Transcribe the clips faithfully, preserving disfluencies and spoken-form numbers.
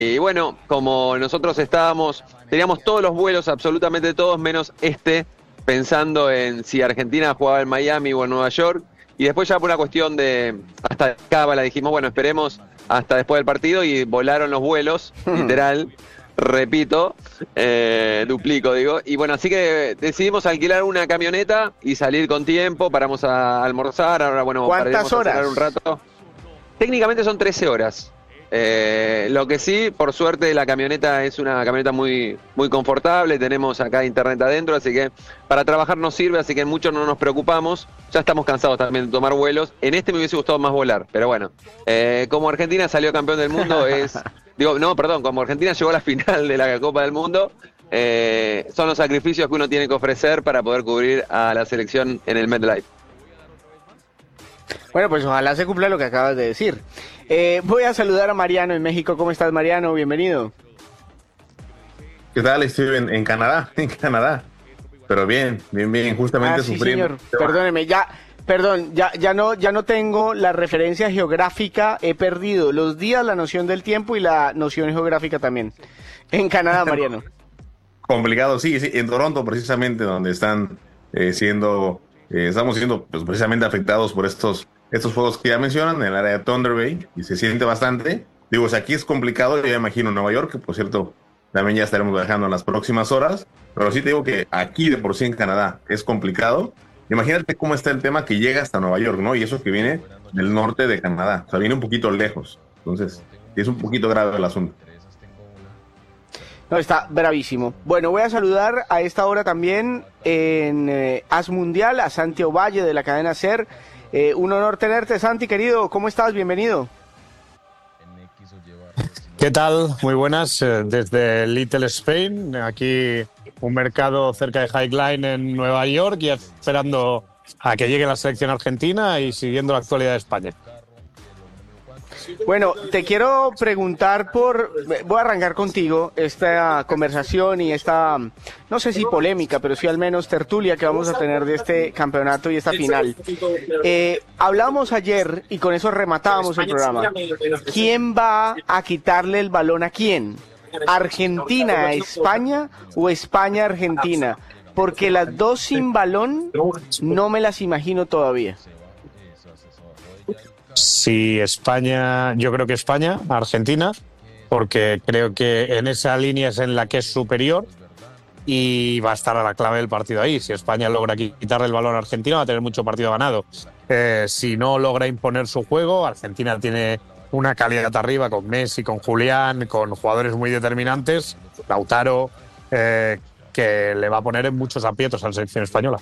y bueno, como nosotros estábamos, teníamos todos los vuelos, absolutamente todos, menos este, pensando en si Argentina jugaba en Miami o en Nueva York, y después ya por una cuestión de, hasta cábala, dijimos, bueno, esperemos hasta después del partido, y volaron los vuelos, literal, repito, eh, duplico, digo, y bueno, así que decidimos alquilar una camioneta y salir con tiempo, paramos a almorzar, ahora bueno, ¿cuántas horas? A cenar un rato. Técnicamente son trece horas. Eh, lo que sí, por suerte, la camioneta es una camioneta muy, muy confortable, tenemos acá internet adentro, así que para trabajar nos sirve, así que mucho no nos preocupamos. Ya estamos cansados también de tomar vuelos. En este me hubiese gustado más volar, pero bueno, eh, como Argentina salió campeón del mundo, es digo, no, perdón, como Argentina llegó a la final de la Copa del Mundo, eh, son los sacrificios que uno tiene que ofrecer para poder cubrir a la selección en el MetLife. Bueno, pues ojalá se cumpla lo que acabas de decir. Eh, voy a saludar a Mariano en México. ¿Cómo estás, Mariano? Bienvenido. ¿Qué tal? Estoy en, en Canadá, en Canadá. Pero bien, bien, bien, justamente ah, sí, sufriendo. Señor. Perdóneme, ya, perdón, ya, ya no, ya no tengo la referencia geográfica. He perdido los días, la noción del tiempo y la noción geográfica también. En Canadá, Mariano. Complicado, sí, sí, en Toronto precisamente, donde están eh, siendo, eh, estamos siendo pues, precisamente afectados por estos, estos fuegos que ya mencionan en el área de Thunder Bay, y se siente bastante. Digo, o sea, aquí es complicado, yo ya imagino Nueva York, que por cierto, también ya estaremos viajando en las próximas horas, pero sí te digo que aquí de por sí en Canadá es complicado. Imagínate cómo está el tema que llega hasta Nueva York, ¿no? Y eso que viene del norte de Canadá, o sea, viene un poquito lejos, entonces es un poquito grave el asunto. No, está bravísimo. Bueno, voy a saludar a esta hora también en eh, As Mundial a Santi Ovalle de la cadena SER. Eh, un honor tenerte, Santi, querido. ¿Cómo estás? Bienvenido. ¿Qué tal? Muy buenas. Eh, desde Little Spain, aquí un mercado cerca de High Line en Nueva York, y esperando a que llegue la selección argentina y siguiendo la actualidad de España. Bueno, te quiero preguntar por, voy a arrancar contigo esta conversación y esta, no sé si polémica, pero sí al menos tertulia que vamos a tener de este campeonato y esta final. Eh, hablamos ayer y con eso rematábamos el programa. ¿Quién va a quitarle el balón a quién? ¿Argentina a España o España a Argentina? Porque las dos sin balón no me las imagino todavía. Si España, yo creo que España, Argentina, porque creo que en esa línea es en la que es superior y va a estar a la clave del partido ahí. Si España logra quitarle el balón a Argentina, va a tener mucho partido ganado. Eh, si no logra imponer su juego, Argentina tiene una calidad arriba con Messi, con Julián, con jugadores muy determinantes, Lautaro, eh, que le va a poner en muchos aprietos a la selección española.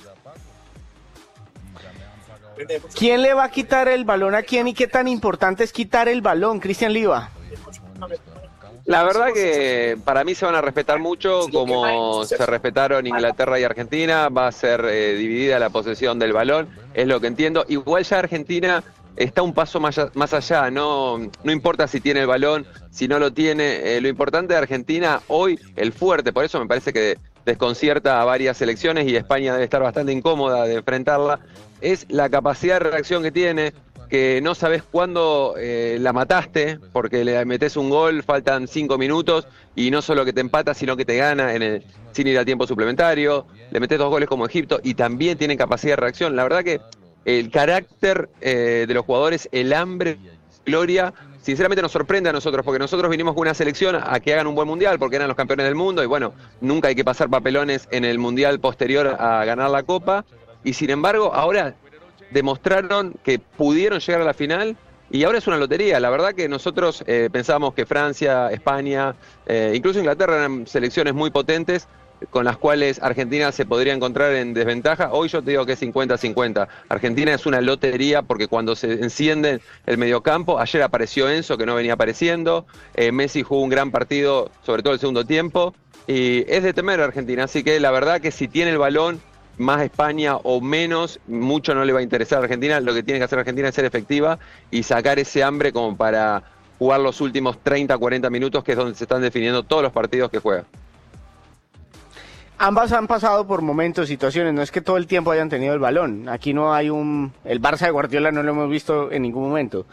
¿Quién le va a quitar el balón a quién y qué tan importante es quitar el balón, Cristian Liva? La verdad que para mí se van a respetar mucho, como se respetaron Inglaterra y Argentina. Va a ser eh, dividida la posesión del balón, es lo que entiendo. Igual ya Argentina está un paso más, más allá, no, no importa si tiene el balón, si no lo tiene. Eh, lo importante de Argentina hoy, el fuerte, por eso me parece que desconcierta a varias selecciones y España debe estar bastante incómoda de enfrentarla, es la capacidad de reacción que tiene, que no sabes cuándo eh, la mataste, porque le metes un gol, faltan cinco minutos, y no solo que te empata, sino que te gana en el, sin ir al tiempo suplementario. Le metes dos goles como Egipto, y también tienen capacidad de reacción. La verdad que el carácter eh, de los jugadores, el hambre, gloria, sinceramente nos sorprende a nosotros, porque nosotros vinimos con una selección a que hagan un buen mundial, porque eran los campeones del mundo, y bueno, nunca hay que pasar papelones en el mundial posterior a ganar la Copa. Y sin embargo, ahora demostraron que pudieron llegar a la final y ahora es una lotería. La verdad que nosotros eh, pensábamos que Francia, España, eh, incluso Inglaterra eran selecciones muy potentes con las cuales Argentina se podría encontrar en desventaja. Hoy yo te digo que es cincuenta cincuenta. Argentina es una lotería porque cuando se enciende el mediocampo, ayer apareció Enzo que no venía apareciendo, eh, Messi jugó un gran partido, sobre todo el segundo tiempo, y es de temer a Argentina. Así que la verdad que si tiene el balón, más España o menos, mucho no le va a interesar a Argentina. Lo que tiene que hacer Argentina es ser efectiva y sacar ese hambre como para jugar los últimos treinta, cuarenta minutos, que es donde se están definiendo todos los partidos que juega. Ambas han pasado por momentos, situaciones, no es que todo el tiempo hayan tenido el balón. Aquí no hay un... El Barça de Guardiola no lo hemos visto en ningún momento.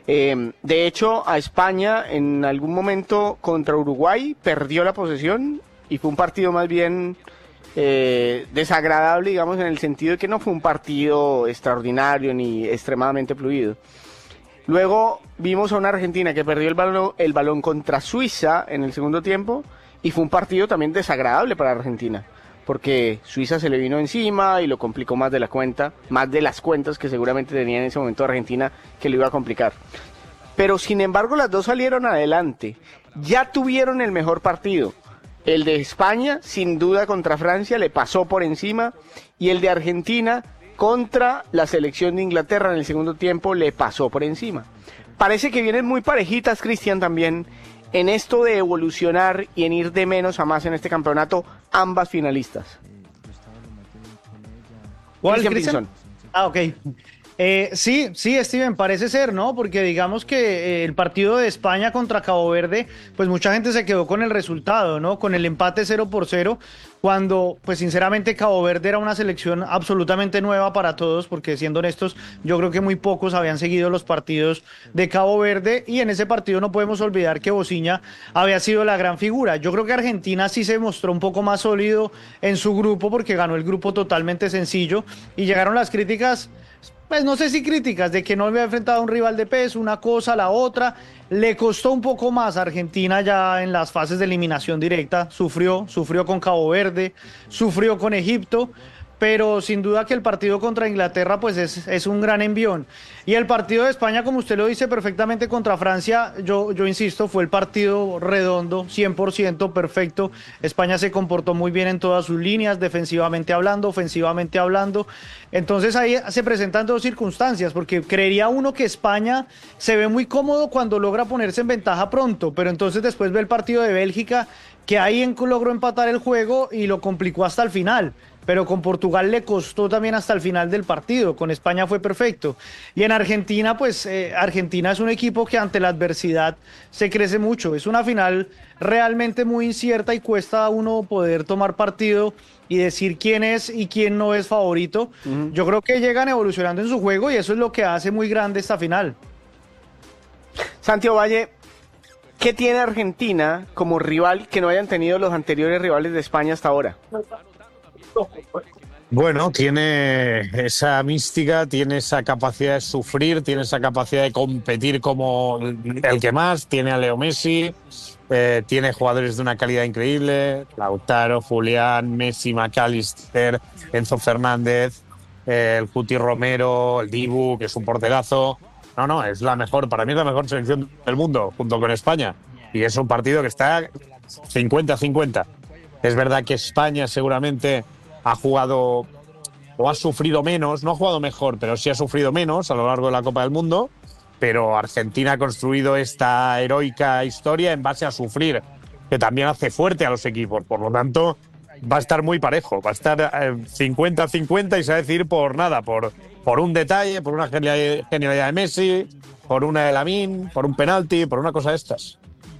Eh, de hecho, a España en algún momento contra Uruguay perdió la posesión y fue un partido más bien eh, desagradable, digamos, en el sentido de que no fue un partido extraordinario ni extremadamente fluido. Luego vimos a una Argentina que perdió el balón, el balón contra Suiza en el segundo tiempo y fue un partido también desagradable para Argentina, porque Suiza se le vino encima y lo complicó más de la cuenta, más de las cuentas que seguramente tenía en ese momento Argentina, que lo iba a complicar. Pero sin embargo las dos salieron adelante, ya tuvieron el mejor partido. El de España, sin duda contra Francia, le pasó por encima, y el de Argentina contra la selección de Inglaterra en el segundo tiempo le pasó por encima. Parece que vienen muy parejitas, Cristian, también en esto de evolucionar y en ir de menos a más en este campeonato, ambas finalistas. ¿Cuál, Cristian? Ah, ok. Eh, sí, sí, Steven, parece ser, ¿no? Porque digamos que eh, el partido de España contra Cabo Verde, pues mucha gente se quedó con el resultado, ¿no? Con el empate cero por cero, cuando, pues sinceramente, Cabo Verde era una selección absolutamente nueva para todos, porque siendo honestos, yo creo que muy pocos habían seguido los partidos de Cabo Verde, y en ese partido no podemos olvidar que Bociña había sido la gran figura. Yo creo que Argentina sí se mostró un poco más sólido en su grupo, porque ganó el grupo totalmente sencillo, y llegaron las críticas, pues no sé si críticas, de que no había enfrentado a un rival de peso, una cosa, la otra. Le costó un poco más a Argentina ya en las fases de eliminación directa. Sufrió, sufrió con Cabo Verde, sufrió con Egipto, pero sin duda que el partido contra Inglaterra pues es, es un gran envión. Y el partido de España, como usted lo dice perfectamente, contra Francia, yo, yo insisto, fue el partido redondo, cien por ciento perfecto. España se comportó muy bien en todas sus líneas, defensivamente hablando, ofensivamente hablando. Entonces ahí se presentan dos circunstancias, porque creería uno que España se ve muy cómodo cuando logra ponerse en ventaja pronto, pero entonces después ve el partido de Bélgica, que ahí logró empatar el juego y lo complicó hasta el final. Pero con Portugal le costó también hasta el final del partido, con España fue perfecto. Y en Argentina, pues eh, Argentina es un equipo que ante la adversidad se crece mucho. Es una final realmente muy incierta y cuesta a uno poder tomar partido y decir quién es y quién no es favorito. Uh-huh. Yo creo que llegan evolucionando en su juego y eso es lo que hace muy grande esta final. Santiago Valle, ¿qué tiene Argentina como rival que no hayan tenido los anteriores rivales de España hasta ahora? Bueno, tiene esa mística, tiene esa capacidad de sufrir, tiene esa capacidad de competir como el que más, tiene a Leo Messi, eh, tiene jugadores de una calidad increíble, Lautaro, Julián, Messi, McAllister, Enzo Fernández, eh, el Cuti Romero, el Dibu, que es un porterazo. No, no, es la mejor, para mí es la mejor selección del mundo, junto con España. Y es un partido que está cincuenta a cincuenta. Es verdad que España seguramente ha jugado o ha sufrido menos, no ha jugado mejor, pero sí ha sufrido menos a lo largo de la Copa del Mundo, pero Argentina ha construido esta heroica historia en base a sufrir, que también hace fuerte a los equipos. Por lo tanto, va a estar muy parejo, va a estar cincuenta a cincuenta y se va a decidir por nada, por, por un detalle, por una genialidad de Messi, por una de Lamine, por un penalti, por una cosa de estas.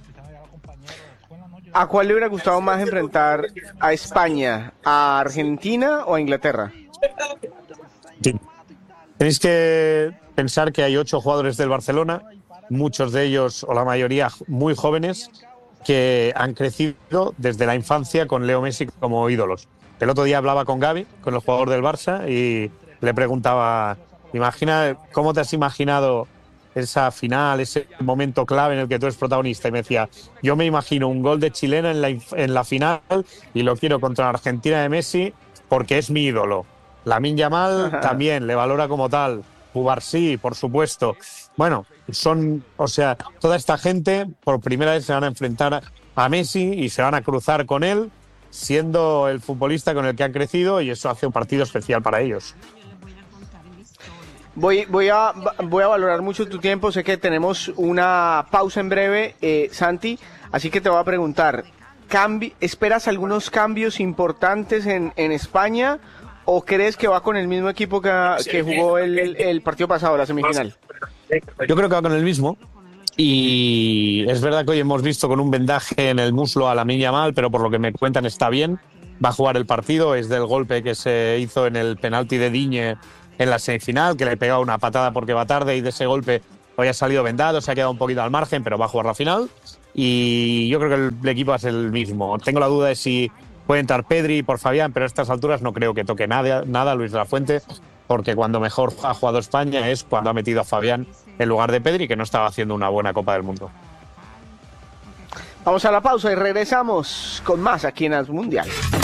¿A cuál le hubiera gustado más enfrentar? ¿A España, a Argentina o a Inglaterra? Sí. Tenéis que pensar que hay ocho jugadores del Barcelona, muchos de ellos, o la mayoría, muy jóvenes, que han crecido desde la infancia con Leo Messi como ídolos. El otro día hablaba con Gavi, con el jugador del Barça, y le preguntaba, imagina, ¿cómo te has imaginado esa final, ese momento clave en el que tú eres protagonista? Y me decía, yo me imagino un gol de chilena en la, en la final y lo quiero contra la Argentina de Messi porque es mi ídolo. Lamine Yamal también le valora como tal. Cubarsí, por supuesto. Bueno, son, o sea, toda esta gente por primera vez se van a enfrentar a Messi y se van a cruzar con él, siendo el futbolista con el que han crecido, y eso hace un partido especial para ellos. Voy, voy, a, voy a valorar mucho tu tiempo, sé que tenemos una pausa en breve, eh, Santi, así que te voy a preguntar, ¿cambi- ¿esperas algunos cambios importantes en, en España o crees que va con el mismo equipo que, que jugó el, el partido pasado, la semifinal? Yo creo que va con el mismo, y es verdad que hoy hemos visto con un vendaje en el muslo a Lamine Yamal, pero por lo que me cuentan está bien, va a jugar el partido, es del golpe que se hizo en el penalti de Digne en la semifinal, que le pegaba una patada porque va tarde, y de ese golpe hoy ha salido vendado, se ha quedado un poquito al margen, pero va a jugar la final. Y yo creo que el, el equipo es el mismo. Tengo la duda de si puede entrar Pedri por Fabián, pero a estas alturas no creo que toque nada, nada Luis de la Fuente, porque cuando mejor ha jugado España es cuando ha metido a Fabián en lugar de Pedri, que no estaba haciendo una buena Copa del Mundo. Vamos a la pausa y regresamos con más aquí en As Mundial.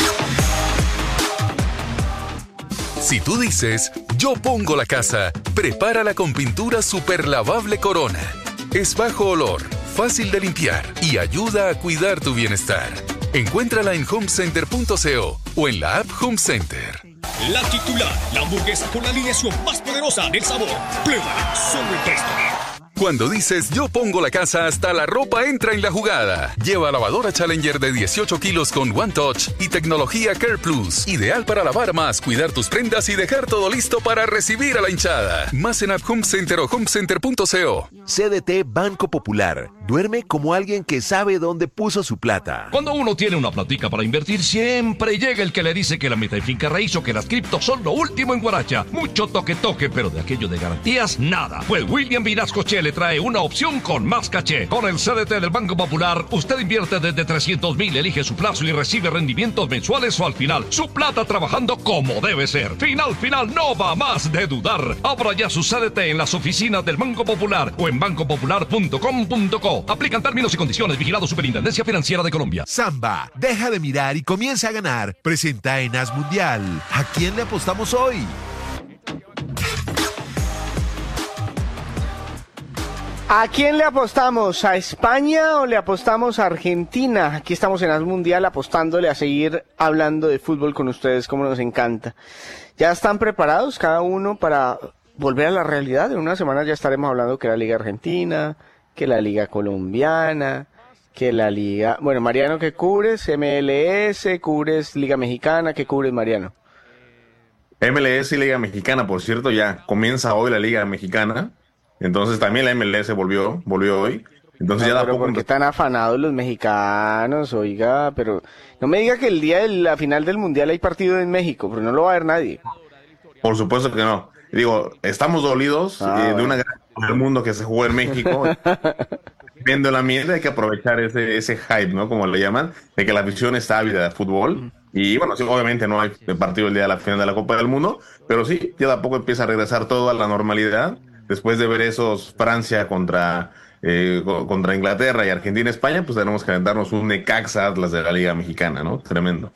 Si tú dices, yo pongo la casa, prepárala con pintura super lavable Corona. Es bajo olor, fácil de limpiar y ayuda a cuidar tu bienestar. Encuéntrala en home center punto co o en la app Home Center. La titular, la hamburguesa con la alineación más poderosa del sabor. Pruébala solo en Restaurant. Cuando dices yo pongo la casa, hasta la ropa entra en la jugada. Lleva lavadora Challenger de dieciocho kilos con One Touch y tecnología Care Plus. Ideal para lavar más, cuidar tus prendas y dejar todo listo para recibir a la hinchada. Más en App Home Center o home center punto co. C D T Banco Popular. Duerme como alguien que sabe dónde puso su plata. Cuando uno tiene una platica para invertir, siempre llega el que le dice que la meta de finca raíz o que las criptos son lo último en Guaracha. Mucho toque toque, pero de aquello de garantías, nada. Pues William Vinasco Che le trae una opción con más caché. Con el C D T del Banco Popular, usted invierte desde trescientos mil, elige su plazo y recibe rendimientos mensuales o al final. Su plata trabajando como debe ser. Final, final, no va más de dudar. Abra ya su C D T en las oficinas del Banco Popular o en banco popular punto com punto co. Aplican términos y condiciones. Vigilado Superintendencia Financiera de Colombia. Samba, deja de mirar y comienza a ganar. Presenta en As Mundial. ¿A quién le apostamos hoy? ¿A quién le apostamos? ¿A España o le apostamos a Argentina? Aquí estamos en As Mundial apostándole a seguir hablando de fútbol con ustedes, como nos encanta. ¿Ya están preparados cada uno para volver a la realidad? En unas semanas ya estaremos hablando que la Liga Argentina, que la Liga Colombiana, que la Liga... Bueno, Mariano, ¿qué cubres? M L S, ¿cubres Liga Mexicana? ¿Qué cubres, Mariano? M L S y Liga Mexicana, por cierto, ya comienza hoy la Liga Mexicana. Entonces también la M L S volvió, volvió hoy. Entonces no, ya da pero poco. ¿por qué están afanados los mexicanos? Oiga, pero no me diga que el día de la final del Mundial hay partido en México, pero no lo va a ver nadie. Por supuesto que no. Digo, estamos dolidos ah, eh, bueno. de una gran Copa del Mundo que se jugó en México. Viendo el ambiente hay que aprovechar ese, ese hype, ¿no? Como le llaman, de que la afición está ávida de fútbol. Y bueno, sí, obviamente no hay partido el día de la final de la Copa del Mundo, pero sí, ya de a poco empieza a regresar todo a la normalidad. Después de ver esos Francia contra, eh, contra Inglaterra y Argentina, España, pues tenemos que aventarnos un Necaxa Atlas de la Liga Mexicana, ¿no? Tremendo.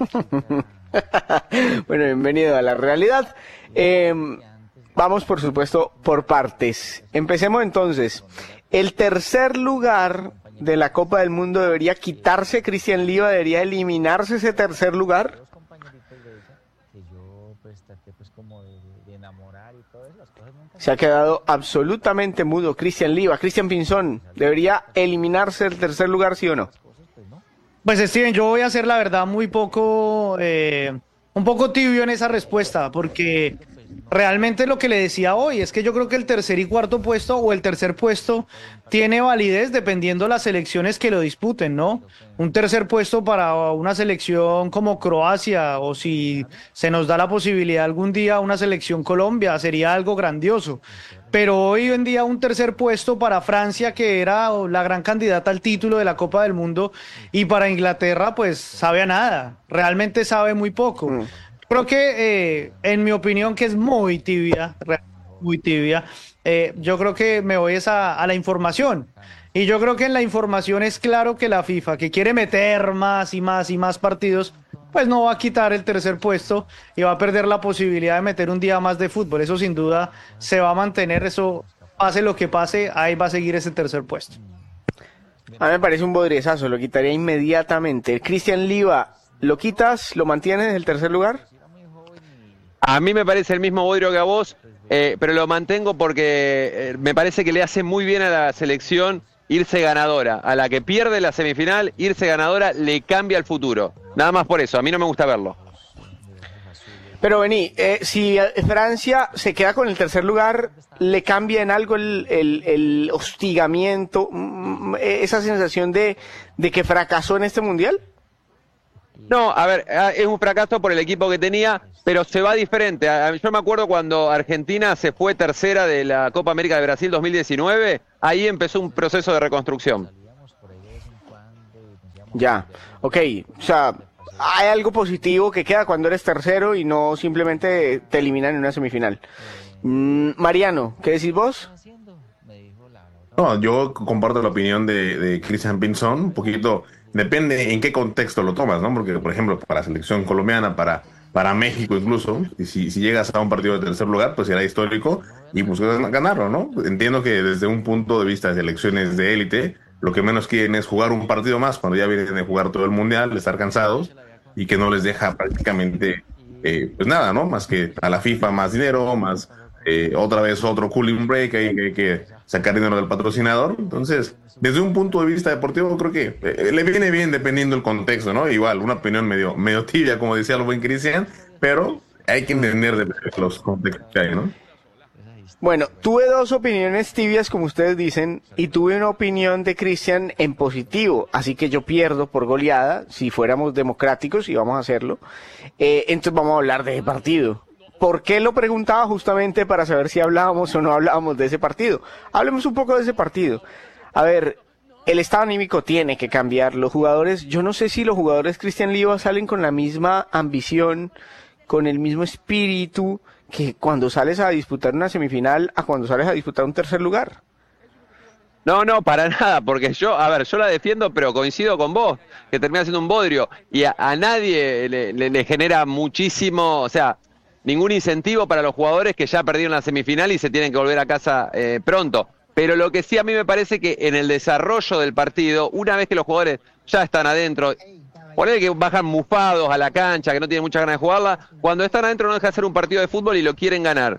Bueno, bienvenido a la realidad. Eh, vamos, por supuesto, por partes. Empecemos entonces. El tercer lugar de la Copa del Mundo debería quitarse, Cristian Liva, debería eliminarse ese tercer lugar. Se ha quedado absolutamente mudo Cristian Liva. Cristian Pinzón, ¿debería eliminarse el tercer lugar, sí o no? Pues Steven, yo voy a ser la verdad muy poco, eh, un poco tibio en esa respuesta, porque realmente lo que le decía hoy es que yo creo que el tercer y cuarto puesto o el tercer puesto tiene validez dependiendo las selecciones que lo disputen, ¿no? Un tercer puesto para una selección como Croacia o si se nos da la posibilidad algún día una selección Colombia sería algo grandioso. Pero hoy en día un tercer puesto para Francia, que era la gran candidata al título de la Copa del Mundo, y para Inglaterra pues sabe a nada, realmente sabe muy poco. Mm. Creo que, eh, en mi opinión, que es muy tibia, muy tibia, eh, yo creo que me voy a, a la información. Y yo creo que en la información es claro que la FIFA, que quiere meter más y más y más partidos, pues no va a quitar el tercer puesto y va a perder la posibilidad de meter un día más de fútbol. Eso sin duda se va a mantener, eso pase lo que pase, ahí va a seguir ese tercer puesto. A mí me parece un bodriezazo, lo quitaría inmediatamente. Cristian Liva, ¿lo quitas, lo mantienes en el tercer lugar? A mí me parece el mismo bodrio que a vos, eh, pero lo mantengo porque eh, me parece que le hace muy bien a la selección irse ganadora. A la que pierde la semifinal, irse ganadora le cambia el futuro. Nada más por eso, a mí no me gusta verlo. Pero vení, eh, si Francia se queda con el tercer lugar, ¿le cambia en algo el, el, el hostigamiento, esa sensación de, de que fracasó en este mundial? No, a ver, es un fracaso por el equipo que tenía, pero se va diferente. Yo me acuerdo cuando Argentina se fue tercera de la Copa América de Brasil dos mil diecinueve, ahí empezó un proceso de reconstrucción. Ya, ok, o sea, hay algo positivo que queda cuando eres tercero y no simplemente te eliminan en una semifinal. Mm, Mariano, ¿qué decís vos? No, yo comparto la opinión de, de Christian Pinzón, un poquito, depende en qué contexto lo tomas, ¿no? Porque, por ejemplo, para la selección colombiana, para, para México incluso, y si, si llegas a un partido de tercer lugar, pues será histórico y pues ganarlo, ¿no? Entiendo que desde un punto de vista de selecciones de élite, lo que menos quieren es jugar un partido más cuando ya vienen de jugar todo el mundial, de estar cansados y que no les deja prácticamente, eh, pues nada, ¿no? Más que a la FIFA más dinero, más eh, otra vez otro cooling break, hay que, que sacar dinero del patrocinador. Entonces, desde un punto de vista deportivo, creo que eh, le viene bien dependiendo del contexto, ¿no? Igual, una opinión medio, medio tibia, como decía el buen Cristian, pero hay que entender de los contextos que hay, ¿no? Bueno, tuve dos opiniones tibias, como ustedes dicen, y tuve una opinión de Cristian en positivo, así que yo pierdo por goleada, si fuéramos democráticos, y vamos a hacerlo. Eh, entonces vamos a hablar de ese partido. ¿Por qué lo preguntaba? Justamente para saber si hablábamos o no hablábamos de ese partido. Hablemos un poco de ese partido. A ver, el estado anímico tiene que cambiar. Los jugadores, yo no sé si los jugadores Cristian Liva salen con la misma ambición, con el mismo espíritu que cuando sales a disputar una semifinal a cuando sales a disputar un tercer lugar. No, no, para nada, porque yo, a ver, yo la defiendo, pero coincido con vos, que termina siendo un bodrio, y a, a nadie le, le, le genera muchísimo, o sea, ningún incentivo para los jugadores que ya perdieron la semifinal y se tienen que volver a casa eh, pronto. Pero lo que sí a mí me parece que en el desarrollo del partido, una vez que los jugadores ya están adentro, ponele que bajan mufados a la cancha, que no tienen muchas ganas de jugarla, cuando están adentro no deja de ser un partido de fútbol y lo quieren ganar.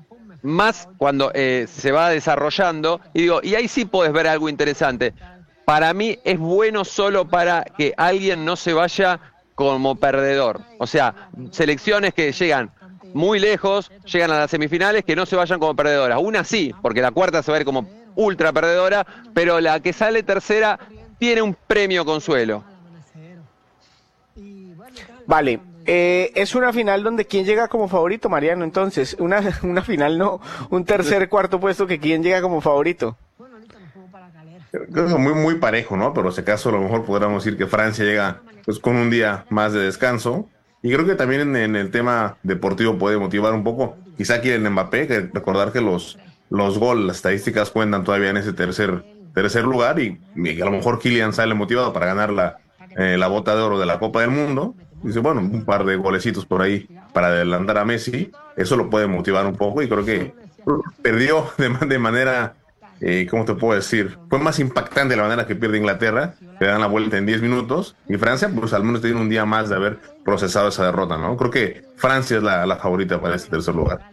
Más cuando eh, se va desarrollando, y digo, y ahí sí podés ver algo interesante. Para mí es bueno solo para que alguien no se vaya como perdedor. O sea, selecciones que llegan muy lejos, llegan a las semifinales, que no se vayan como perdedoras. Una sí, porque la cuarta se va a ir como ultra perdedora, pero la que sale tercera tiene un premio consuelo. Vale, eh, es una final donde ¿quién llega como favorito, Mariano? Entonces, una, una final no, un tercer, cuarto puesto, que ¿quién llega como favorito? Creo que muy, muy parejo, ¿no? Pero si acaso a lo mejor podríamos decir que Francia llega pues con un día más de descanso. Y creo que también en, en el tema deportivo puede motivar un poco. Quizá aquí en Mbappé, que recordar que los, los goles, las estadísticas cuentan todavía en ese tercer, tercer lugar y, y a lo mejor Kylian sale motivado para ganar la, eh, la bota de oro de la Copa del Mundo. Dice, bueno, un par de golecitos por ahí para adelantar a Messi, eso lo puede motivar un poco y creo que perdió de, de manera, eh, ¿cómo te puedo decir? Fue más impactante la manera que pierde Inglaterra, le dan la vuelta en diez minutos y Francia, pues al menos tiene un día más de haber procesado esa derrota, ¿no? Creo que Francia es la, la favorita para este tercer lugar.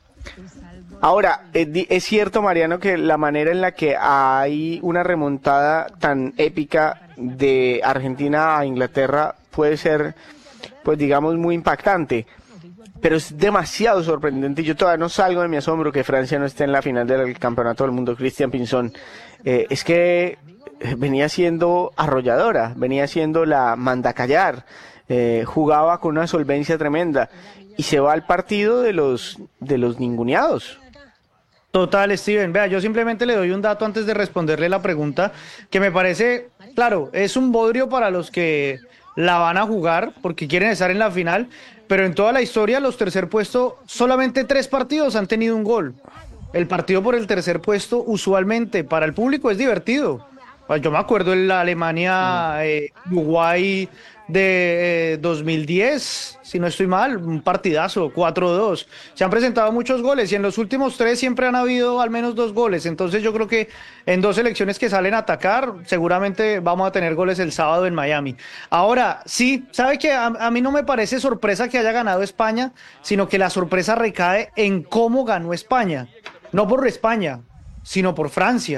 Ahora, es cierto, Mariano, que la manera en la que hay una remontada tan épica de Argentina a Inglaterra puede ser, pues digamos, muy impactante, pero es demasiado sorprendente. Yo todavía no salgo de mi asombro que Francia no esté en la final del Campeonato del Mundo. Cristian Pinzón, eh, es que venía siendo arrolladora, venía siendo la mandacallar, eh, jugaba con una solvencia tremenda y se va al partido de los de los ninguneados. Total, Steven. Vea, yo simplemente le doy un dato antes de responderle la pregunta, que me parece, claro, es un bodrio para los que la van a jugar porque quieren estar en la final, pero en toda la historia los tercer puesto, solamente tres partidos han tenido un gol. El partido por el tercer puesto usualmente para el público es divertido. Yo me acuerdo en la Alemania, eh, Uruguay de eh, dos mil diez, si no estoy mal, un partidazo, cuatro dos. Se han presentado muchos goles y en los últimos tres siempre han habido al menos dos goles. Entonces yo creo que en dos selecciones que salen a atacar, seguramente vamos a tener goles el sábado en Miami. Ahora, sí, sabe que a, a mí no me parece sorpresa que haya ganado España, sino que la sorpresa recae en cómo ganó España. No por España, sino por Francia.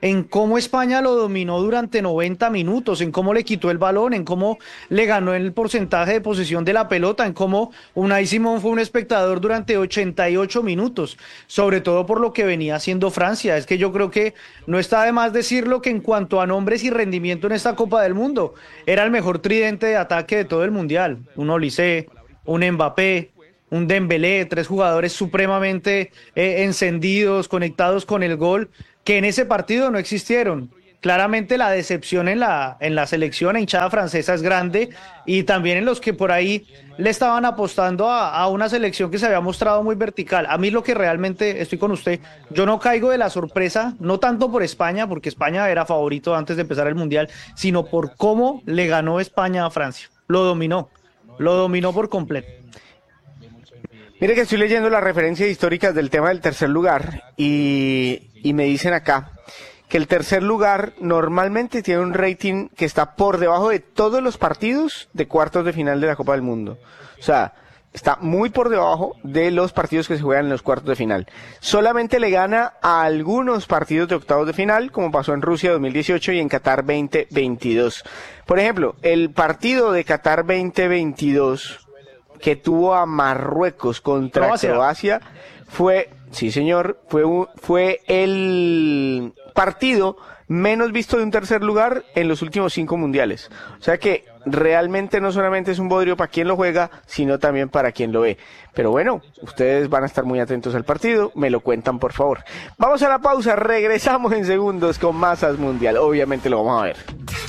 en cómo España lo dominó durante noventa minutos, en cómo le quitó el balón, en cómo le ganó el porcentaje de posesión de la pelota, en cómo Unai Simón fue un espectador durante ochenta y ocho minutos, sobre todo por lo que venía haciendo Francia. Es que yo creo que no está de más decirlo que en cuanto a nombres y rendimiento en esta Copa del Mundo, era el mejor tridente de ataque de todo el Mundial. Un Olise, un Mbappé, un Dembélé, tres jugadores supremamente eh, encendidos, conectados con el gol, que en ese partido no existieron. Claramente la decepción en la, en la selección hinchada francesa es grande, y también en los que por ahí le estaban apostando a, a una selección que se había mostrado muy vertical. A mí lo que realmente, estoy con usted, yo no caigo de la sorpresa, no tanto por España, porque España era favorito antes de empezar el Mundial, sino por cómo le ganó España a Francia. Lo dominó, lo dominó por completo. Mire que estoy leyendo las referencias históricas del tema del tercer lugar y, y me dicen acá que el tercer lugar normalmente tiene un rating que está por debajo de todos los partidos de cuartos de final de la Copa del Mundo. O sea, está muy por debajo de los partidos que se juegan en los cuartos de final. Solamente le gana a algunos partidos de octavos de final, como pasó en Rusia dos mil dieciocho y en Qatar veinte veintidós. Por ejemplo, el partido de Qatar veinte veintidós que tuvo a Marruecos contra Croacia, Croacia fue, sí señor, fue, un, fue el partido menos visto de un tercer lugar en los últimos cinco mundiales. O sea que realmente no solamente es un bodrio para quien lo juega, sino también para quien lo ve. Pero bueno, ustedes van a estar muy atentos al partido, me lo cuentan por favor. Vamos a la pausa, regresamos en segundos con más As Mundial. Obviamente lo vamos a ver.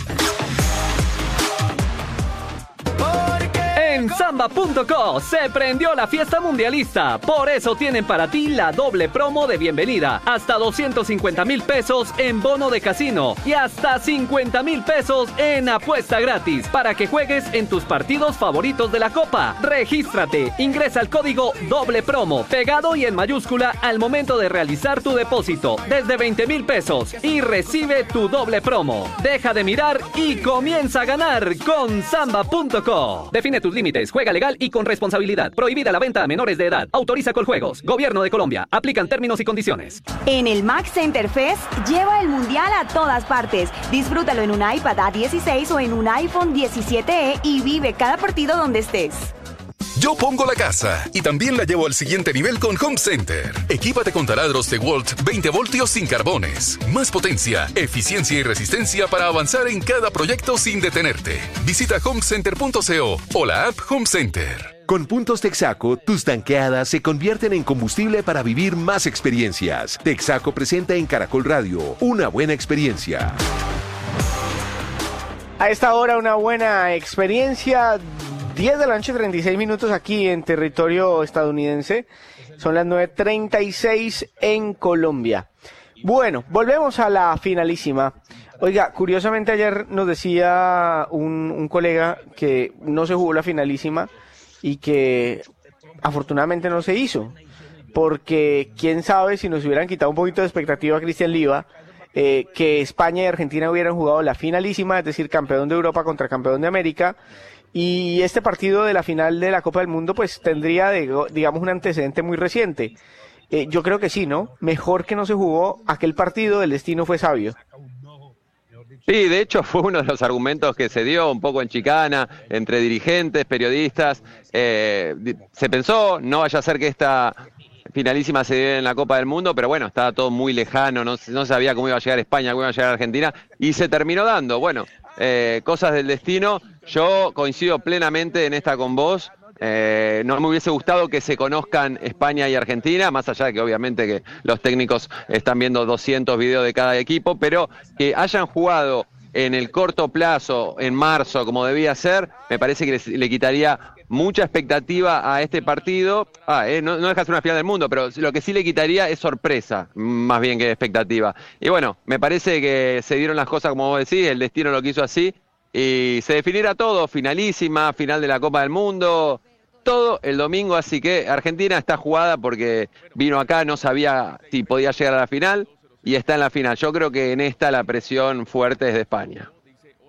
En Samba punto co se prendió la fiesta mundialista. Por eso tienen para ti la doble promo de bienvenida. Hasta doscientos cincuenta mil pesos en bono de casino y hasta cincuenta mil pesos en apuesta gratis para que juegues en tus partidos favoritos de la Copa. Regístrate, ingresa el código doble promo pegado y en mayúscula al momento de realizar tu depósito desde veinte mil pesos y recibe tu doble promo. Deja de mirar y comienza a ganar con Samba punto co. Define tus límites. Juega legal y con responsabilidad. Prohibida la venta a menores de edad. Autoriza Coljuegos. Gobierno de Colombia. Aplican términos y condiciones. En el Max Center Fest, lleva el mundial a todas partes. Disfrútalo en un iPad A dieciséis o en un iPhone diecisiete E y vive cada partido donde estés. Yo pongo la casa y también la llevo al siguiente nivel con Home Center. Equípate con taladros DeWalt veinte voltios sin carbones. Más potencia, eficiencia y resistencia para avanzar en cada proyecto sin detenerte. Visita home center punto co o la app Home Center. Con puntos Texaco, tus tanqueadas se convierten en combustible para vivir más experiencias. Texaco presenta en Caracol Radio una buena experiencia. A esta hora una buena experiencia. diez de la noche, treinta y seis minutos aquí en territorio estadounidense. Son las nueve treinta y seis en Colombia. Bueno, volvemos a la finalísima. Oiga, curiosamente ayer nos decía un, un colega que no se jugó la finalísima y que afortunadamente no se hizo. Porque quién sabe si nos hubieran quitado un poquito de expectativa a Cristian Liva, eh, que España y Argentina hubieran jugado la finalísima, es decir, campeón de Europa contra campeón de América. Y este partido de la final de la Copa del Mundo pues tendría, digamos, un antecedente muy reciente. Eh, yo creo que sí, ¿no? Mejor que no se jugó aquel partido, el destino fue sabio. Sí, de hecho fue uno de los argumentos que se dio un poco en chicana entre dirigentes, periodistas. Eh, se pensó, no vaya a ser que esta finalísima se diera en la Copa del Mundo, pero bueno, estaba todo muy lejano, no, no sabía cómo iba a llegar España, cómo iba a llegar Argentina, y se terminó dando. Bueno, eh, cosas del destino. Yo coincido plenamente en esta con vos. Eh, no me hubiese gustado que se conozcan España y Argentina, más allá de que obviamente que los técnicos están viendo doscientos videos de cada equipo, pero que hayan jugado en el corto plazo, en marzo, como debía ser, me parece que le, le quitaría mucha expectativa a este partido. Ah, eh, no, no deja de ser una final del mundo, pero lo que sí le quitaría es sorpresa, más bien que expectativa. Y bueno, me parece que se dieron las cosas como vos decís, el destino lo quiso así, y se definiera todo, finalísima, final de la Copa del Mundo, todo el domingo, así que Argentina está jugada porque vino acá, no sabía si podía llegar a la final, y está en la final. Yo creo que en esta la presión fuerte es de España.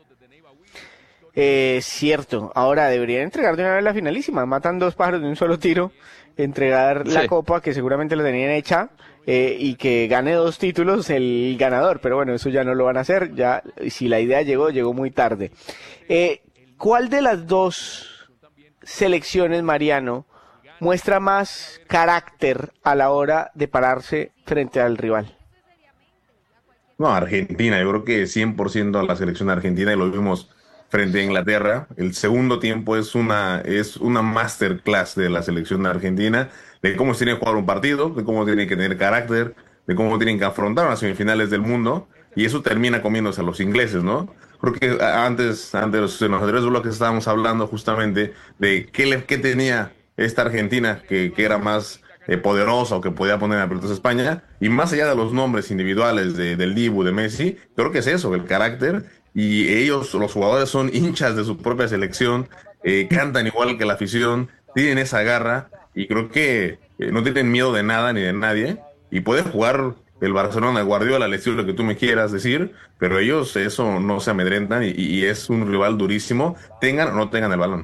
Eh, cierto, ahora deberían entregar de una vez la finalísima, matan dos pájaros de un solo tiro, entregar sí. la copa que seguramente la tenían hecha eh, y que gane dos títulos el ganador, pero bueno, eso ya no lo van a hacer, ya si la idea llegó, llegó muy tarde. Eh, ¿Cuál de las dos selecciones, Mariano, muestra más carácter a la hora de pararse frente al rival? No, Argentina, yo creo que cien por ciento la selección argentina, y lo vimos frente a Inglaterra. El segundo tiempo es una, es una masterclass de la selección argentina, de cómo se tiene que jugar un partido, de cómo tienen que tener carácter, de cómo tienen que afrontar las semifinales del mundo, y eso termina comiéndose a los ingleses, ¿no? Porque antes, antes en los anteriores bloques estábamos hablando justamente de qué, le, qué tenía esta Argentina, que, que era más eh, poderosa o que podía poner a aprietos a España, y más allá de los nombres individuales de, del Dibu, de Messi, creo que es eso, el carácter. Y ellos, los jugadores, son hinchas de su propia selección, eh, cantan igual que la afición, tienen esa garra, y creo que eh, no tienen miedo de nada ni de nadie, y puede jugar el Barcelona, Guardiola, el estilo que tú me quieras decir, pero ellos eso no se amedrentan, y, y es un rival durísimo, tengan o no tengan el balón.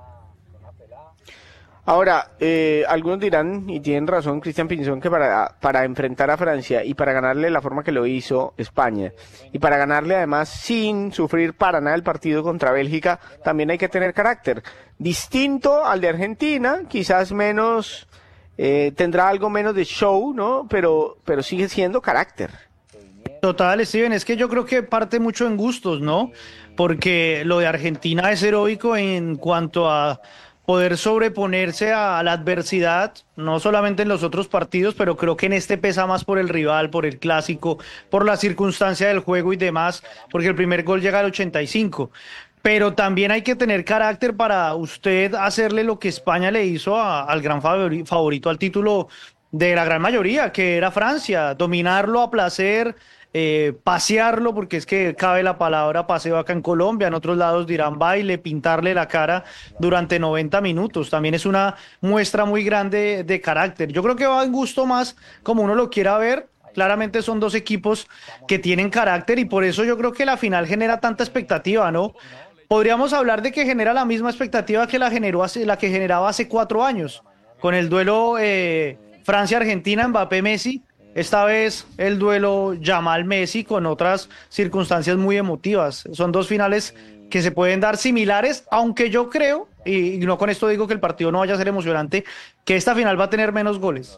Ahora, eh, algunos dirán, y tienen razón, Cristian Pinzón, que para, para enfrentar a Francia y para ganarle la forma que lo hizo España, y para ganarle además sin sufrir para nada el partido contra Bélgica, también hay que tener carácter. Distinto al de Argentina, quizás menos, eh, tendrá algo menos de show, ¿no? Pero, pero sigue siendo carácter. Total, Steven, es que yo creo que parte mucho en gustos, ¿no? Porque lo de Argentina es heroico en cuanto a poder sobreponerse a la adversidad, no solamente en los otros partidos, pero creo que en este pesa más por el rival, por el clásico, por la circunstancia del juego y demás, porque el primer gol llega al ochenta y cinco. Pero también hay que tener carácter para usted hacerle lo que España le hizo a, al gran favori, favorito al título de la gran mayoría, que era Francia, dominarlo a placer, Eh, pasearlo, porque es que cabe la palabra paseo acá en Colombia, en otros lados dirán baile, pintarle la cara durante noventa minutos, también es una muestra muy grande de carácter. Yo creo que va en gusto más como uno lo quiera ver. Claramente son dos equipos que tienen carácter, y por eso yo creo que la final genera tanta expectativa, ¿no? Podríamos hablar de que genera la misma expectativa que la, generó hace, la que generaba hace cuatro años, con el duelo eh, Francia-Argentina, Mbappé-Messi. Esta vez el duelo Yamal-Messi, con otras circunstancias muy emotivas. Son dos finales que se pueden dar similares, aunque yo creo, y no con esto digo que el partido no vaya a ser emocionante, que esta final va a tener menos goles.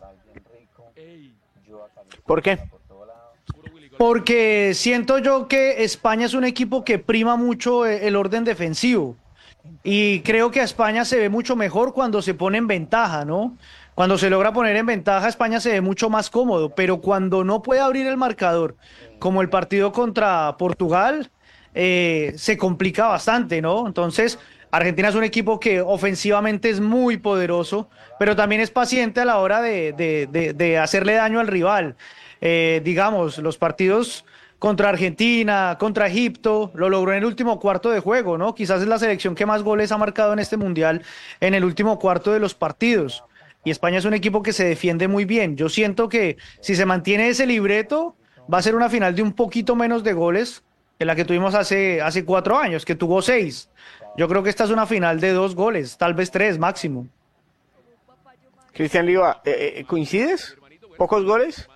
¿Por qué? Porque siento yo que España es un equipo que prima mucho el orden defensivo, y creo que a España se ve mucho mejor cuando se pone en ventaja, ¿no? Cuando se logra poner en ventaja, España se ve mucho más cómodo, pero cuando no puede abrir el marcador, como el partido contra Portugal, eh, se complica bastante, ¿no? Entonces, Argentina es un equipo que ofensivamente es muy poderoso, pero también es paciente a la hora de, de, de, de hacerle daño al rival. Eh, digamos, los partidos contra Argentina, contra Egipto, lo logró en el último cuarto de juego, ¿no? Quizás es la selección que más goles ha marcado en este Mundial en el último cuarto de los partidos. Y España es un equipo que se defiende muy bien. Yo siento que si se mantiene ese libreto, va a ser una final de un poquito menos de goles que la que tuvimos hace, hace cuatro años, que tuvo seis. Yo creo que esta es una final de dos goles, tal vez tres máximo. Cristian Liva, ¿eh, ¿coincides? ¿Pocos goles?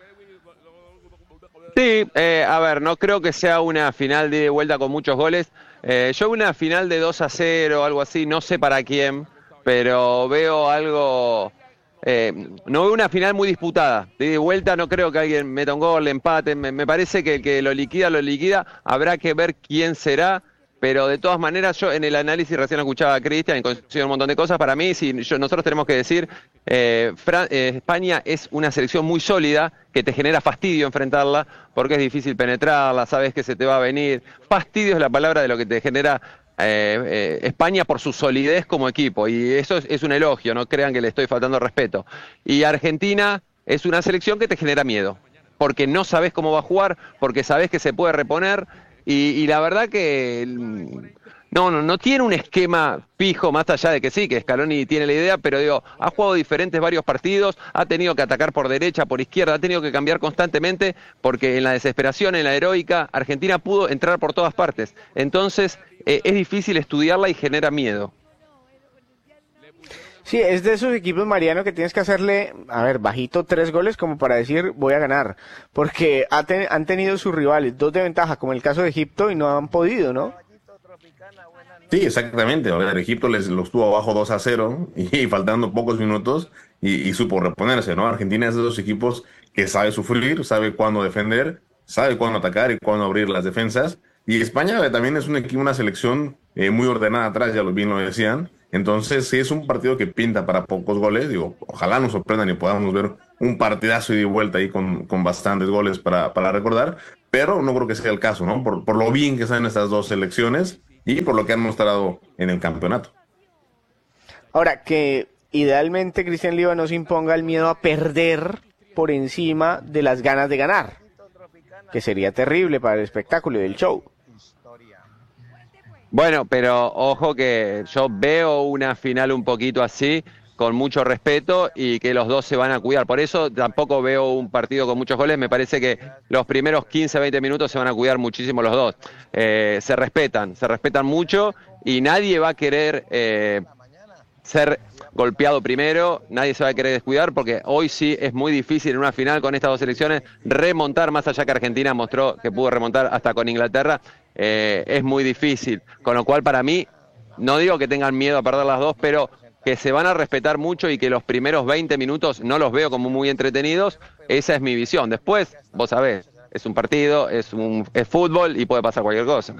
Sí, eh, a ver, no creo que sea una final de vuelta con muchos goles. Eh, yo una final de dos a cero o algo así, no sé para quién, pero veo algo, eh, no veo una final muy disputada. De vuelta no creo que alguien meta un gol, empate, me, me parece que el que lo liquida, lo liquida, habrá que ver quién será, pero de todas maneras yo en el análisis recién escuchaba a Cristian y coincido un montón de cosas. Para mí, si yo, nosotros tenemos que decir, eh, Fran, eh, España es una selección muy sólida, que te genera fastidio enfrentarla, porque es difícil penetrarla, sabes que se te va a venir. Fastidio es la palabra de lo que te genera Eh, eh, España por su solidez como equipo, y eso es, es un elogio, no crean que le estoy faltando respeto. Y Argentina es una selección que te genera miedo, porque no sabes cómo va a jugar, porque sabes que se puede reponer, y, y la verdad que no, no, no tiene un esquema fijo, más allá de que sí, que Scaloni tiene la idea, pero digo, ha jugado diferentes varios partidos, ha tenido que atacar por derecha, por izquierda, ha tenido que cambiar constantemente, porque en la desesperación, en la heroica, Argentina pudo entrar por todas partes. Entonces, eh, es difícil estudiarla y genera miedo. Sí, es de esos equipos, Mariano, que tienes que hacerle, a ver, bajito tres goles como para decir voy a ganar, porque ha ten, han tenido sus rivales dos de ventaja, como el caso de Egipto, y no han podido, ¿no? Sí, exactamente. A ver, Egipto les los tuvo abajo dos a cero y, y faltando pocos minutos y, y supo reponerse, ¿no? Argentina es de esos equipos que sabe sufrir, sabe cuándo defender, sabe cuándo atacar y cuándo abrir las defensas. Y España también es un equipo, una selección eh, muy ordenada atrás, ya lo bien lo decían. Entonces, sí, es un partido que pinta para pocos goles. Digo, ojalá nos sorprendan y podamos ver un partidazo y de vuelta ahí con, con bastantes goles para, para recordar. Pero no creo que sea el caso, ¿no? Por, por lo bien que están estas dos selecciones y por lo que han mostrado en el campeonato. Ahora, que idealmente Cristian Leiva no se imponga el miedo a perder por encima de las ganas de ganar, que sería terrible para el espectáculo y el show. Bueno, pero ojo que yo veo una final un poquito así, con mucho respeto y que los dos se van a cuidar. Por eso tampoco veo un partido con muchos goles. Me parece que los primeros quince, veinte minutos se van a cuidar muchísimo los dos. Eh, se respetan, se respetan mucho y nadie va a querer eh, ser golpeado primero, nadie se va a querer descuidar porque hoy sí es muy difícil en una final con estas dos selecciones remontar, más allá que Argentina mostró que pudo remontar hasta con Inglaterra, eh, es muy difícil. Con lo cual para mí, no digo que tengan miedo a perder las dos, pero que se van a respetar mucho y que los primeros veinte minutos no los veo como muy entretenidos, esa es mi visión. Después, vos sabés, es un partido, es, un, es fútbol y puede pasar cualquier cosa.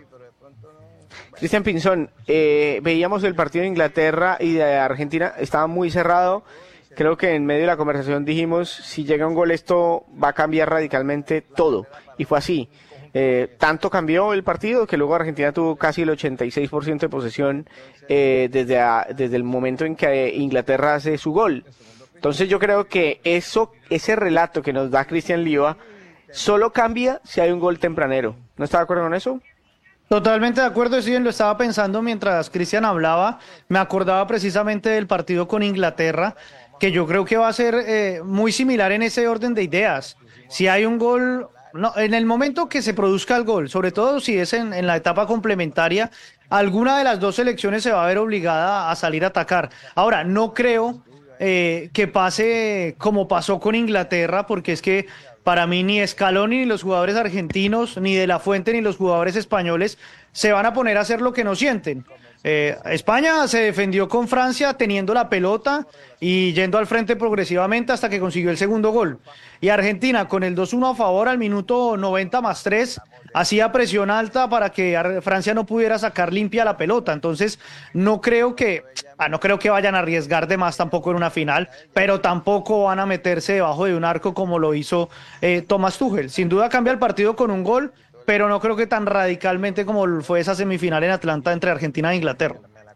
Cristian Pinzón, eh, veíamos el partido de Inglaterra y de Argentina, estaba muy cerrado. Creo que en medio de la conversación dijimos, si llega un gol esto va a cambiar radicalmente todo. Y fue así. Eh, tanto cambió el partido que luego Argentina tuvo casi el ochenta y seis por ciento de posesión eh, desde, a, desde el momento en que Inglaterra hace su gol. Entonces yo creo que eso, ese relato que nos da Cristian Leiva solo cambia si hay un gol tempranero. ¿No está de acuerdo con eso? Totalmente de acuerdo, sí, lo estaba pensando mientras Cristian hablaba, me acordaba precisamente del partido con Inglaterra, que yo creo que va a ser eh, muy similar en ese orden de ideas. Si hay un gol, no, en el momento que se produzca el gol, sobre todo si es en, en la etapa complementaria, alguna de las dos selecciones se va a ver obligada a salir a atacar. Ahora, no creo eh, que pase como pasó con Inglaterra, porque es que para mí ni Scaloni ni los jugadores argentinos, ni De La Fuente ni los jugadores españoles se van a poner a hacer lo que no sienten. Eh, España se defendió con Francia teniendo la pelota y yendo al frente progresivamente hasta que consiguió el segundo gol. Y Argentina con el dos uno a favor al minuto noventa más tres hacía presión alta para que Francia no pudiera sacar limpia la pelota. Entonces no creo que ah, no creo que vayan a arriesgar de más tampoco en una final, pero tampoco van a meterse debajo de un arco como lo hizo eh, Thomas Tuchel. Sin duda cambia el partido con un gol, pero no creo que tan radicalmente como fue esa semifinal en Atlanta entre Argentina e Inglaterra.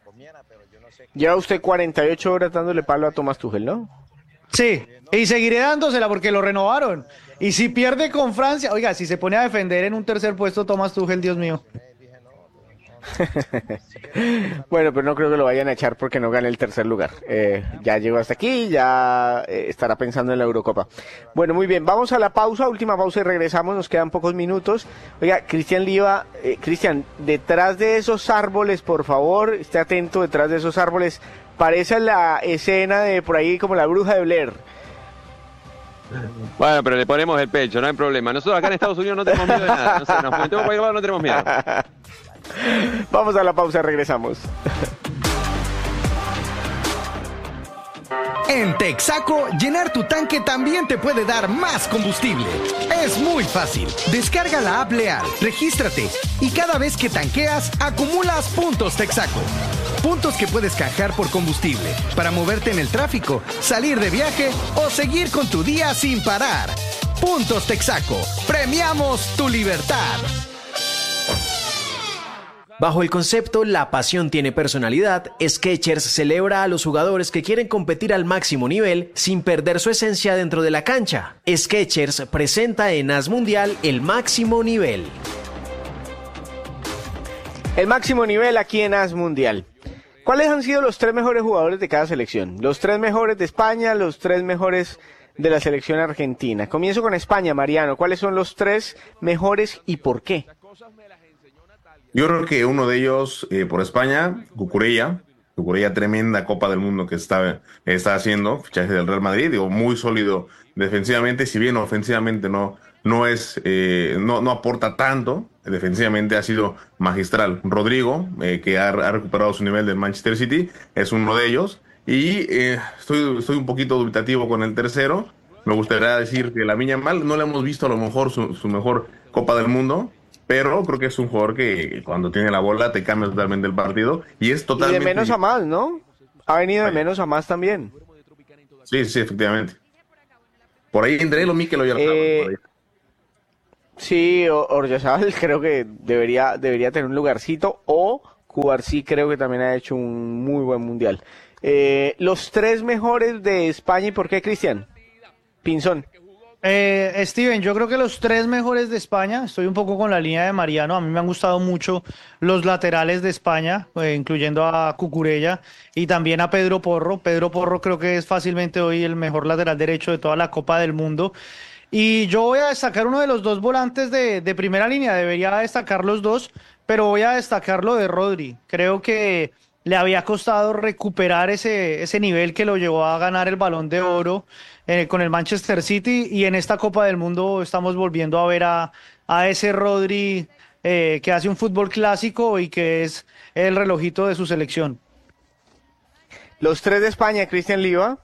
Lleva usted cuarenta y ocho horas dándole palo a Thomas Tuchel, ¿no? Sí, y seguiré dándosela porque lo renovaron. Y si pierde con Francia, oiga, si se pone a defender en un tercer puesto Thomas Tuchel, Dios mío. Bueno, pero no creo que lo vayan a echar porque no gane el tercer lugar. Eh, ya llegó hasta aquí, ya eh, estará pensando en la Eurocopa. Bueno, muy bien, vamos a la pausa, última pausa y regresamos, nos quedan pocos minutos. Oiga, Cristian Leiva, eh, Cristian, detrás de esos árboles, por favor, esté atento, detrás de esos árboles, parece la escena de por ahí como la bruja de Blair. Bueno, pero le ponemos el pecho, no hay problema. Nosotros acá en Estados Unidos no tenemos miedo de nada. No sé, nos metemos por ahí abajo, no tenemos miedo. Vamos a la pausa, regresamos. En Texaco, llenar tu tanque también te puede dar más combustible. Es muy fácil. Descarga la app Leal, regístrate y cada vez que tanqueas, acumulas puntos Texaco. Puntos que puedes canjear por combustible para moverte en el tráfico, salir de viaje o seguir con tu día sin parar. Puntos Texaco. Premiamos tu libertad. Bajo el concepto La pasión tiene personalidad, Skechers celebra a los jugadores que quieren competir al máximo nivel sin perder su esencia dentro de la cancha. Skechers presenta en As Mundial el máximo nivel. El máximo nivel aquí en AS Mundial. ¿Cuáles han sido los tres mejores jugadores de cada selección? Los tres mejores de España, los tres mejores de la selección argentina. Comienzo con España, Mariano. ¿Cuáles son los tres mejores y por qué? Yo creo que uno de ellos, eh, por España, Cucurella. Cucurella, tremenda Copa del Mundo que está, está haciendo, fichaje del Real Madrid, digo, muy sólido defensivamente, si bien ofensivamente no, no es, eh, no, no aporta tanto, defensivamente ha sido magistral. Rodrigo, eh, que ha, ha recuperado su nivel del Manchester City, es uno de ellos, y eh, estoy, estoy un poquito dubitativo con el tercero. Me gustaría decir que Lamine Yamal, no le hemos visto a lo mejor su, su mejor Copa del Mundo, pero creo que es un jugador que cuando tiene la bola te cambia totalmente el partido y es totalmente... Y de menos a más, ¿no? Ha venido de menos a más también. Sí, sí, efectivamente. Por ahí entre lo Mikel Oyarzabal. Eh, sí, Oyarzabal creo que debería, debería tener un lugarcito, o Cubarsí creo que también ha hecho un muy buen mundial. Eh, los tres mejores de España, ¿y por qué, Cristian? Pinzón. Eh, Steven, yo creo que los tres mejores de España, estoy un poco con la línea de Mariano, a mí me han gustado mucho los laterales de España, eh, incluyendo a Cucurella y también a Pedro Porro. Pedro Porro creo que es fácilmente hoy el mejor lateral derecho de toda la Copa del Mundo. Y yo voy a destacar uno de los dos volantes de, de primera línea, debería destacar los dos, pero voy a destacar lo de Rodri. Creo que le había costado recuperar ese, ese nivel que lo llevó a ganar el Balón de Oro eh, con el Manchester City, y en esta Copa del Mundo estamos volviendo a ver a, a ese Rodri eh, que hace un fútbol clásico y que es el relojito de su selección. Los tres de España, Cristian Liva.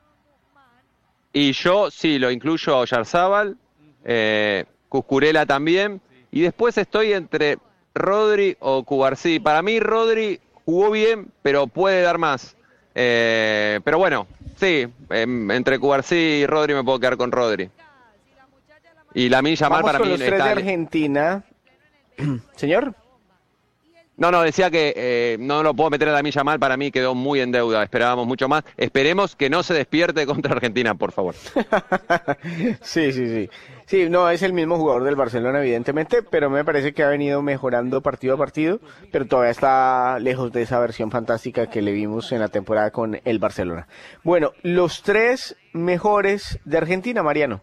Y yo sí, lo incluyo a Oyarzabal, eh, Cucurella también, y después estoy entre Rodri o Cubarsí. Para mí Rodri jugó bien, pero puede dar más. Eh, pero bueno, sí, eh, entre Cubarsí y Rodri me puedo quedar con Rodri. Y Lamine Yamal para con mí los tres está... de Argentina. Señor. No, no, decía que eh, no lo puedo meter a Lamine Yamal, para mí quedó muy en deuda, esperábamos mucho más. Esperemos que no se despierte contra Argentina, por favor. Sí, sí, sí. Sí, no, es el mismo jugador del Barcelona, evidentemente, pero me parece que ha venido mejorando partido a partido, pero todavía está lejos de esa versión fantástica que le vimos en la temporada con el Barcelona. Bueno, los tres mejores de Argentina, Mariano.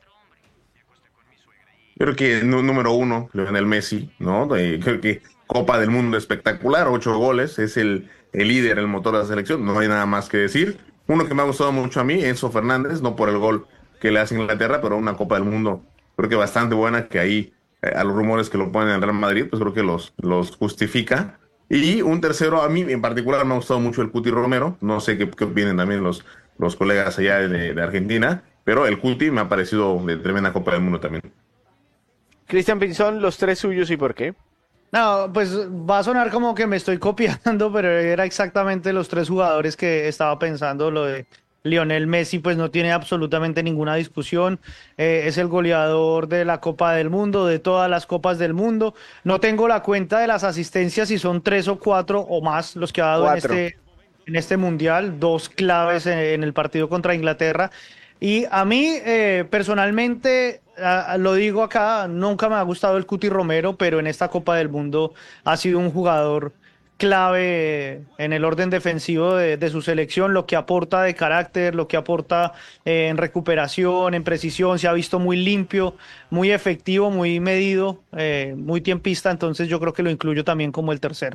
Yo creo que n- número uno, Lionel Messi, ¿no? Eh, creo que Copa del Mundo espectacular, ocho goles, es el, el líder, el motor de la selección, no hay nada más que decir. Uno que me ha gustado mucho a mí, Enzo Fernández, no por el gol que le hace Inglaterra, pero una Copa del Mundo creo que bastante buena, que ahí eh, a los rumores que lo ponen en Real Madrid, pues creo que los, los justifica. Y un tercero, a mí en particular me ha gustado mucho el Cuti Romero, no sé qué, qué opinen también los, los colegas allá de, de Argentina, pero el Cuti me ha parecido de tremenda Copa del Mundo también. Cristian Pinzón, los tres suyos y por qué. No, pues va a sonar como que me estoy copiando, pero era exactamente los tres jugadores que estaba pensando. Lo de Lionel Messi pues no tiene absolutamente ninguna discusión, eh, es el goleador de la Copa del Mundo, de todas las Copas del Mundo. No tengo la cuenta de las asistencias, si son tres o cuatro o más los que ha dado en este, en este Mundial, dos claves en, en el partido contra Inglaterra. Y a mí, eh, personalmente, a, a, lo digo acá, nunca me ha gustado el Cuti Romero, pero en esta Copa del Mundo ha sido un jugador clave en el orden defensivo de, de su selección, lo que aporta de carácter, lo que aporta eh, en recuperación, en precisión, se ha visto muy limpio, muy efectivo, muy medido, eh, muy tiempista, entonces yo creo que lo incluyo también como el tercero.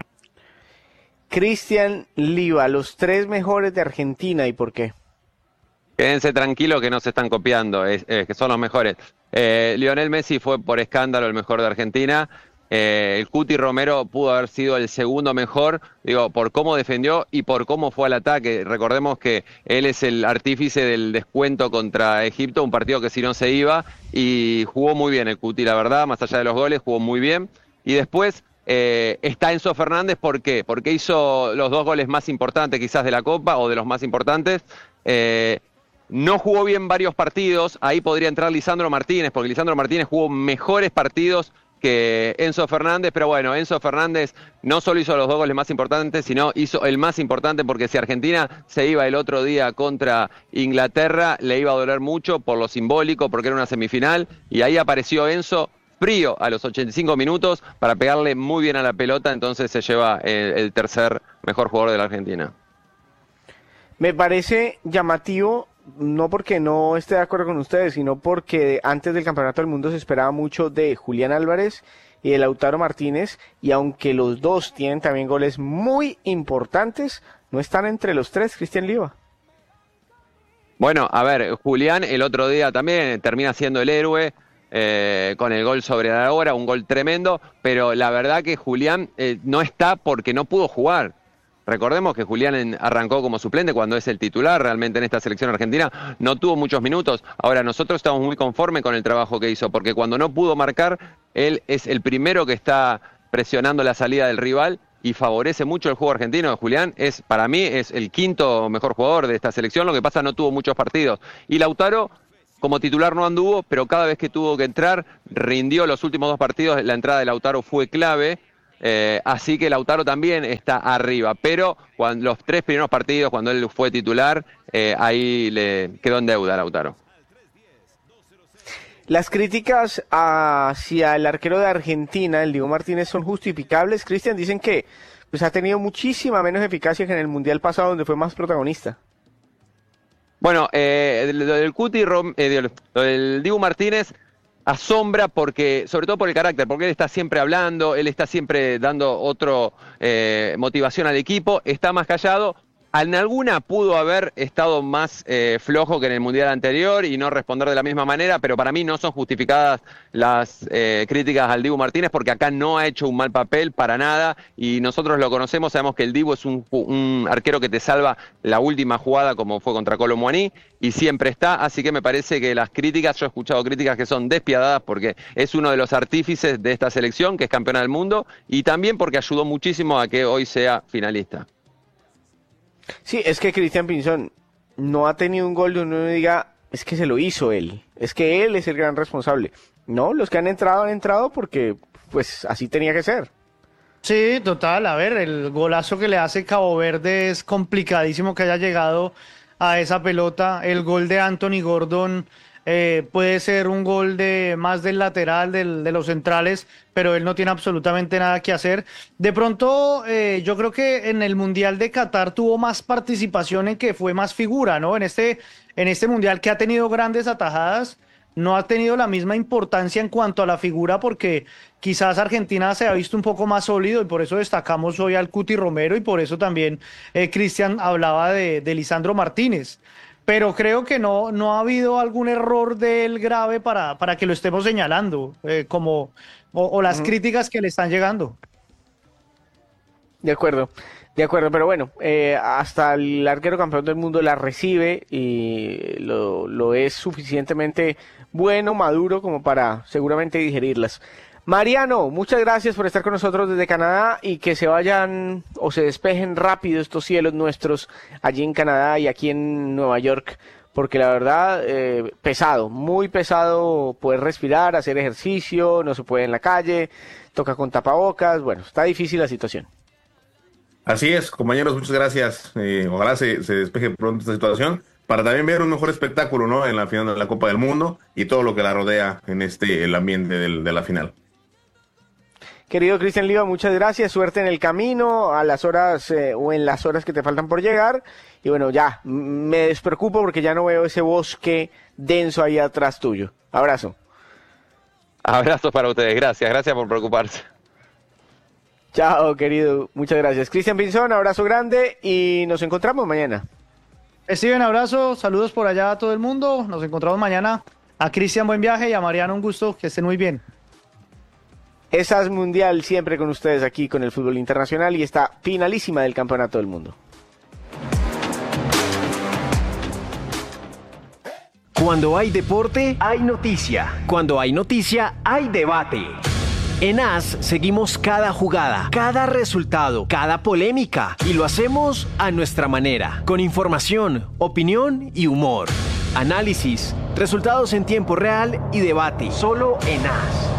Cristian Liva, los tres mejores de Argentina, ¿y por qué? Quédense tranquilos que no se están copiando, es, es que son los mejores. Eh, Lionel Messi fue por escándalo el mejor de Argentina. Eh, el Cuti Romero pudo haber sido el segundo mejor, digo, por cómo defendió y por cómo fue al ataque. Recordemos que él es el artífice del descuento contra Egipto, un partido que si no se iba, y jugó muy bien el Cuti, la verdad, más allá de los goles, jugó muy bien. Y después eh, está Enzo Fernández, ¿por qué? Porque hizo los dos goles más importantes quizás de la Copa, o de los más importantes. Eh, No jugó bien varios partidos, ahí podría entrar Lisandro Martínez, porque Lisandro Martínez jugó mejores partidos que Enzo Fernández, pero bueno, Enzo Fernández no solo hizo los dos goles más importantes, sino hizo el más importante, porque si Argentina se iba el otro día contra Inglaterra, le iba a doler mucho por lo simbólico, porque era una semifinal, y ahí apareció Enzo, frío a los ochenta y cinco minutos para pegarle muy bien a la pelota, entonces se lleva el, el tercer mejor jugador de la Argentina. Me parece llamativo, no porque no esté de acuerdo con ustedes, sino porque antes del Campeonato del Mundo se esperaba mucho de Julián Álvarez y de Lautaro Martínez, y aunque los dos tienen también goles muy importantes, no están entre los tres, Cristian Liva. Bueno, a ver, Julián el otro día también termina siendo el héroe eh, con el gol sobre la hora, un gol tremendo, pero la verdad que Julián eh, no está porque no pudo jugar. Recordemos que Julián en, arrancó como suplente cuando es el titular realmente en esta selección argentina, no tuvo muchos minutos. Ahora, nosotros estamos muy conformes con el trabajo que hizo, porque cuando no pudo marcar, él es el primero que está presionando la salida del rival y favorece mucho el juego argentino. Julián es, para mí, es el quinto mejor jugador de esta selección, lo que pasa no tuvo muchos partidos. Y Lautaro, como titular no anduvo, pero cada vez que tuvo que entrar, rindió los últimos dos partidos, la entrada de Lautaro fue clave. Eh, así que Lautaro también está arriba, pero cuando los tres primeros partidos, cuando él fue titular, eh, ahí le quedó en deuda Lautaro. Las críticas hacia el arquero de Argentina, el Dibu Martínez, son justificables. Cristian, dicen que pues ha tenido muchísima menos eficacia que en el Mundial pasado, donde fue más protagonista. Bueno, eh, lo del Cuti, eh, lo del Dibu Martínez asombra porque, sobre todo por el carácter, porque él está siempre hablando, él está siempre dando otra eh, motivación al equipo, está más callado. En alguna pudo haber estado más eh, flojo que en el Mundial anterior y no responder de la misma manera, pero para mí no son justificadas las eh, críticas al Dibu Martínez, porque acá no ha hecho un mal papel para nada y nosotros lo conocemos, sabemos que el Dibu es un, un arquero que te salva la última jugada como fue contra Colo Muaní y siempre está, así que me parece que las críticas, yo he escuchado críticas que son despiadadas porque es uno de los artífices de esta selección que es campeona del mundo y también porque ayudó muchísimo a que hoy sea finalista. Sí, es que Cristian Pinzón no ha tenido un gol donde uno diga, es que se lo hizo él, es que él es el gran responsable. No, los que han entrado han entrado porque pues así tenía que ser. Sí, total, a ver, el golazo que le hace Cabo Verde es complicadísimo que haya llegado a esa pelota. El gol de Anthony Gordon eh, puede ser un gol de más del lateral, del, de los centrales, pero él no tiene absolutamente nada que hacer. De pronto, eh, yo creo que en el Mundial de Qatar tuvo más participación en que fue más figura, ¿no? En este, en este Mundial que ha tenido grandes atajadas, no ha tenido la misma importancia en cuanto a la figura porque quizás Argentina se ha visto un poco más sólido y por eso destacamos hoy al Cuti Romero y por eso también eh, Cristian hablaba de, de Lisandro Martínez. Pero creo que no, no ha habido algún error de él grave para, para que lo estemos señalando, eh, como, o, o las uh-huh. críticas que le están llegando. De acuerdo, de acuerdo, pero bueno, eh, hasta el arquero campeón del mundo la recibe y lo, lo es suficientemente bueno, maduro, como para seguramente digerirlas. Mariano, muchas gracias por estar con nosotros desde Canadá y que se vayan o se despejen rápido estos cielos nuestros allí en Canadá y aquí en Nueva York, porque la verdad, eh, pesado, muy pesado poder respirar, hacer ejercicio, no se puede en la calle, toca con tapabocas, bueno, está difícil la situación. Así es, compañeros, muchas gracias. Eh, ojalá se, se despeje pronto esta situación para también ver un mejor espectáculo, ¿no? En la final de la Copa del Mundo y todo lo que la rodea en este el ambiente del, de la final. Querido Cristian Liva, muchas gracias, suerte en el camino, a las horas eh, o en las horas que te faltan por llegar. Y bueno, ya, me despreocupo porque ya no veo ese bosque denso ahí atrás tuyo. Abrazo. Abrazos para ustedes, gracias, gracias por preocuparse. Chao, querido, muchas gracias. Cristian Pinzón, abrazo grande y nos encontramos mañana. Steven, abrazo, saludos por allá a todo el mundo, nos encontramos mañana. A Cristian, buen viaje y a Mariano, un gusto, que estén muy bien. Esas Mundial siempre con ustedes aquí con el fútbol internacional y esta finalísima del Campeonato del Mundo. Cuando hay deporte, hay noticia. Cuando hay noticia, hay debate. En A S seguimos cada jugada, cada resultado, cada polémica y lo hacemos a nuestra manera, con información, opinión y humor. Análisis, resultados en tiempo real y debate, solo en A S.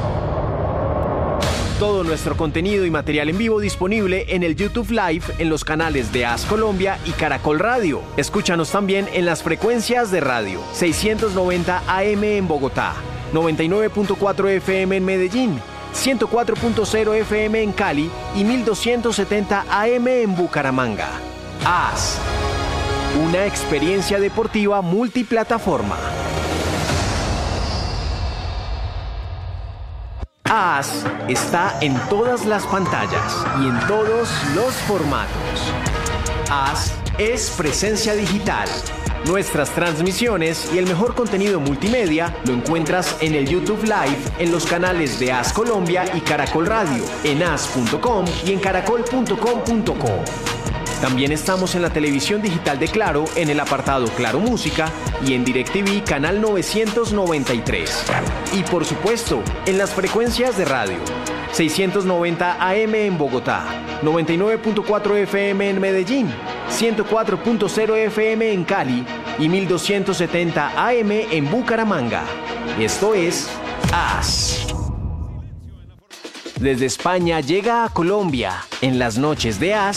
Todo nuestro contenido y material en vivo disponible en el YouTube Live en los canales de A S Colombia y Caracol Radio. Escúchanos también en las frecuencias de radio seiscientos noventa A M en Bogotá, noventa y nueve punto cuatro F M en Medellín, ciento cuatro punto cero F M en Cali y mil doscientos setenta A M en Bucaramanga. A S, una experiencia deportiva multiplataforma. A S está en todas las pantallas y en todos los formatos. A S es presencia digital. Nuestras transmisiones y el mejor contenido multimedia lo encuentras en el YouTube Live, en los canales de A S Colombia y Caracol Radio, en a s punto com y en caracol punto com punto co. También estamos en la televisión digital de Claro, en el apartado Claro Música y en DirecTV canal novecientos noventa y tres. Y por supuesto, en las frecuencias de radio. seiscientos noventa A M en Bogotá, noventa y nueve punto cuatro F M en Medellín, ciento cuatro punto cero F M en Cali y mil doscientos setenta A M en Bucaramanga. Esto es A S. Desde España llega a Colombia en las noches de A S.